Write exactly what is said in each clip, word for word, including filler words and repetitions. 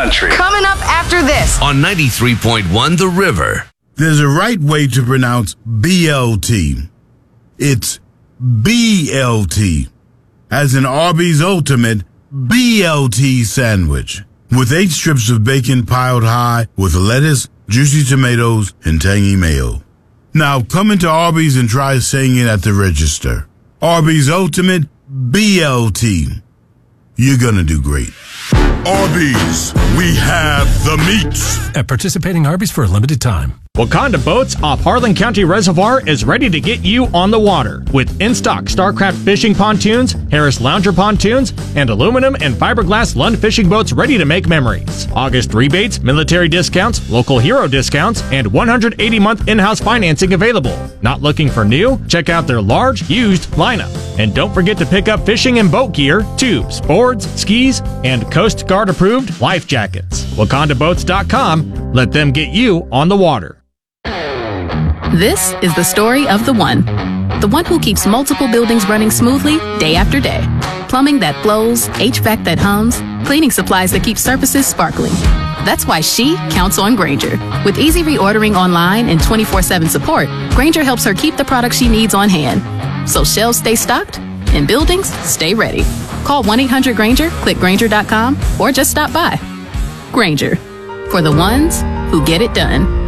country. Coming up after this on ninety-three point one The River. There's a right way to pronounce B L T. It's B L T, as in Arby's Ultimate B L T sandwich, with eight strips of bacon piled high with lettuce, juicy tomatoes, and tangy mayo. Now come into Arby's and try saying it at the register. Arby's Ultimate B L T. You're gonna do great. Arby's, we have the meats. At participating Arby's for a limited time. Wakanda Boats off Harlan County Reservoir is ready to get you on the water with in-stock StarCraft fishing pontoons, Harris Lounger pontoons, and aluminum and fiberglass Lund fishing boats ready to make memories. August rebates, military discounts, local hero discounts, and one hundred eighty month in-house financing available. Not looking for new? Check out their large, used lineup. And don't forget to pick up fishing and boat gear, tubes, boards, skis, and Coast Guard approved life jackets. Wakanda Boats dot com. Let them get you on the water. This is the story of the one. The one who keeps multiple buildings running smoothly day after day. Plumbing that flows, H V A C that hums, cleaning supplies that keep surfaces sparkling. That's why she counts on Grainger. With easy reordering online and twenty-four seven support, Grainger helps her keep the products she needs on hand. So shelves stay stocked and buildings stay ready. Call one eight hundred Grainger, click Grainger dot com, or just stop by. Grainger, for the ones who get it done.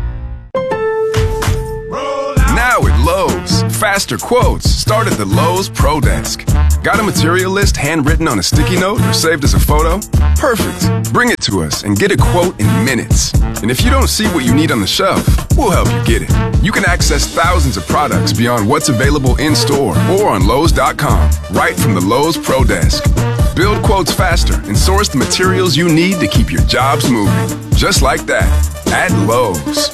Now at Lowe's, faster quotes start at the Lowe's Pro Desk. Got a material list handwritten on a sticky note or saved as a photo? Perfect. Bring it to us and get a quote in minutes. And if you don't see what you need on the shelf, we'll help you get it. You can access thousands of products beyond what's available in store or on Lowe's dot com, right from the Lowe's Pro Desk. Build quotes faster and source the materials you need to keep your jobs moving. Just like that, at Lowe's.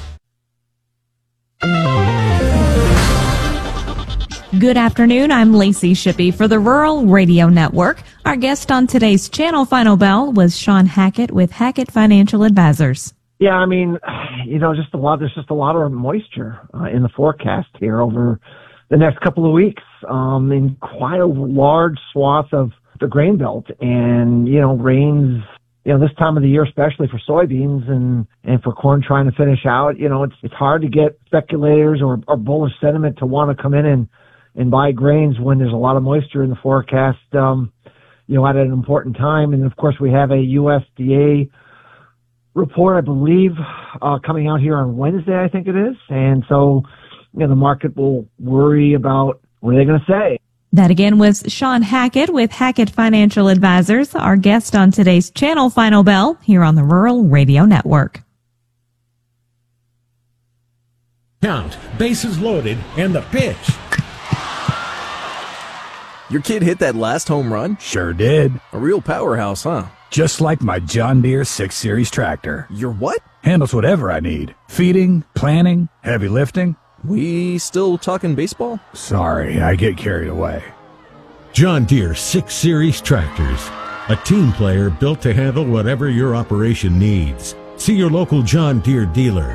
Good afternoon. I'm Lacey Shippey for the Rural Radio Network. Our guest on today's Channel Final Bell was Sean Hackett with Hackett Financial Advisors. Yeah, I mean, you know, just a lot. There's just a lot of moisture uh, in the forecast here over the next couple of weeks, um, in quite a large swath of the grain belt, and you know, rains. You know, this time of the year, especially for soybeans and, and for corn trying to finish out, you know, it's it's hard to get speculators or, or bullish sentiment to want to come in and, and buy grains when there's a lot of moisture in the forecast, um, you know, at an important time. And of course, we have a U S D A report, I believe, uh, coming out here on Wednesday, I think it is. And so, you know, the market will worry about what are they going to say. That again was Sean Hackett with Hackett Financial Advisors, our guest on today's Channel Final Bell here on the Rural Radio Network. Count, bases loaded, and the pitch. Your kid hit that last home run? Sure did. A real powerhouse, huh? Just like my John Deere six series tractor. Your what? Handles whatever I need. Feeding, planting, heavy lifting. We still talking baseball? Sorry, I get carried away. John Deere six series tractors. A team player built to handle whatever your operation needs. See your local John Deere dealer.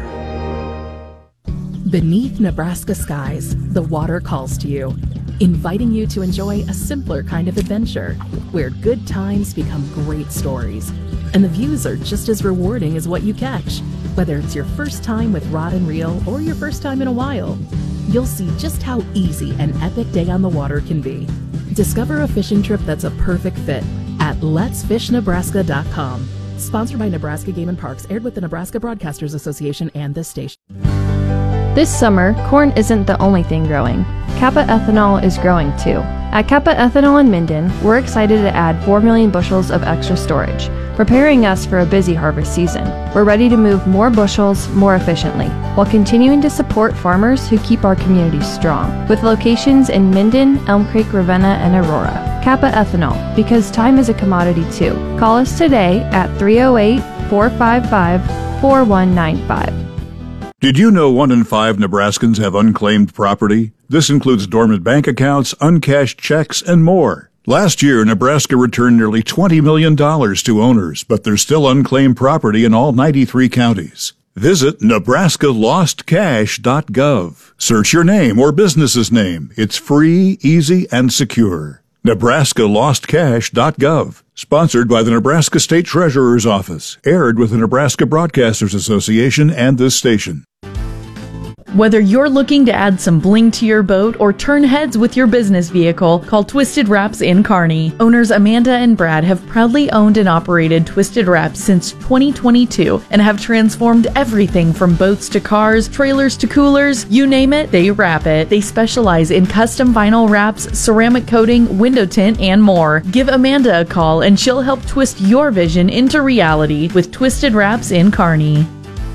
Beneath Nebraska skies, the water calls to you, inviting you to enjoy a simpler kind of adventure, where good times become great stories, and the views are just as rewarding as what you catch. Whether it's your first time with rod and reel or your first time in a while, you'll see just how easy an epic day on the water can be. Discover a fishing trip that's a perfect fit at lets fish nebraska dot com. Sponsored by Nebraska Game and Parks, aired with the Nebraska Broadcasters Association and this station. This summer, corn isn't the only thing growing. Kappa Ethanol is growing too. At Kappa Ethanol in Minden, we're excited to add four million bushels of extra storage, preparing us for a busy harvest season. We're ready to move more bushels more efficiently, while continuing to support farmers who keep our communities strong, with locations in Minden, Elm Creek, Ravenna, and Aurora. Kappa Ethanol, because time is a commodity too. Call us today at three oh eight, four five five, four one nine five. Did you know one in five Nebraskans have unclaimed property? This includes dormant bank accounts, uncashed checks, and more. Last year, Nebraska returned nearly twenty million dollars to owners, but there's still unclaimed property in all ninety-three counties. Visit nebraska lost cash dot gov. Search your name or business's name. It's free, easy, and secure. Nebraska Lost Cash dot gov. Sponsored by the Nebraska State Treasurer's Office. Aired with the Nebraska Broadcasters Association and this station. Whether you're looking to add some bling to your boat or turn heads with your business vehicle, call Twisted Wraps in Kearney. Owners Amanda and Brad have proudly owned and operated Twisted Wraps since twenty twenty-two and have transformed everything from boats to cars, trailers to coolers, you name it, they wrap it. They specialize in custom vinyl wraps, ceramic coating, window tint, and more. Give Amanda a call and she'll help twist your vision into reality with Twisted Wraps in Kearney.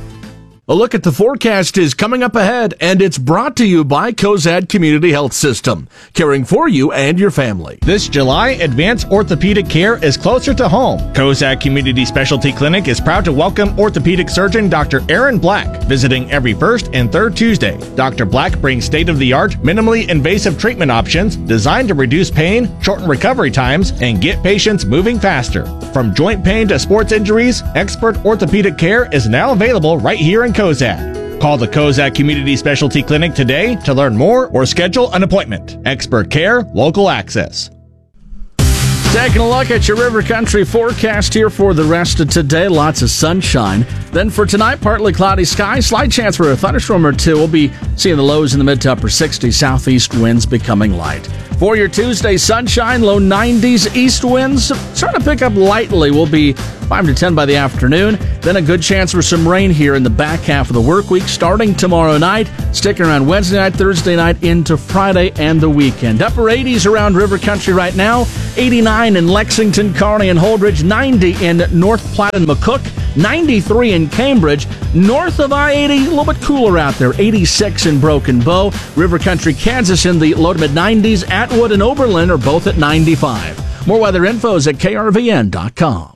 A look at the forecast is coming up ahead, and it's brought to you by Cozad Community Health System, caring for you and your family. This July, advanced orthopedic care is closer to home. Cozad Community Specialty Clinic is proud to welcome orthopedic surgeon Doctor Aaron Black, visiting every first and third Tuesday. Doctor Black brings state-of-the-art, minimally invasive treatment options designed to reduce pain, shorten recovery times, and get patients moving faster. From joint pain to sports injuries, expert orthopedic care is now available right here in Cozad. Call the Cozad Community Specialty Clinic today to learn more or schedule an appointment. Expert care, local access. Taking a look at your River Country forecast here for the rest of today. Lots of sunshine. Then for tonight, partly cloudy skies. Slight chance for a thunderstorm or two. We'll be seeing the lows in the mid to upper sixties. Southeast winds becoming light. For your Tuesday, sunshine, low nineties. East winds starting to pick up lightly. We'll be five to ten by the afternoon. Then a good chance for some rain here in the back half of the work week, starting tomorrow night, sticking around Wednesday night, Thursday night, into Friday and the weekend. Upper eighties around River Country right now. eighty-nine in Lexington, Kearney, and Holdridge. ninety in North Platte and McCook. ninety-three in Cambridge. North of I eighty, a little bit cooler out there. eighty-six in Broken Bow. River Country, Kansas in the low to mid nineties. Atwood and Oberlin are both at ninety-five. More weather info is at K R V N dot com.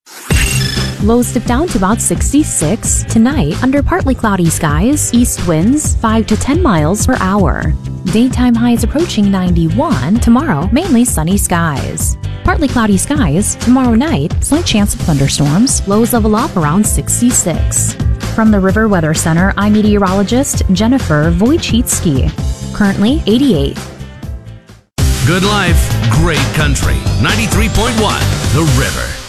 Lows dip down to about sixty-six. Tonight, under partly cloudy skies, east winds five to ten miles per hour. Daytime highs approaching ninety-one. Tomorrow, mainly sunny skies. Partly cloudy skies. Tomorrow night, slight chance of thunderstorms. Lows level off around sixty-six. From the River Weather Center, I'm meteorologist Jennifer Wojcicki. Currently eighty-eight. Good life, great country. ninety-three point one, The River.